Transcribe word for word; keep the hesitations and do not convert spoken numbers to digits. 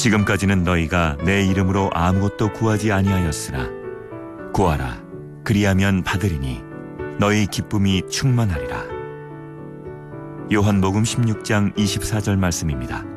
지금까지는 너희가 내 이름으로 아무것도 구하지 아니하였으나 구하라, 그리하면 받으리니 너희 기쁨이 충만하리라. 요한복음 십육 장 이십사 절 말씀입니다.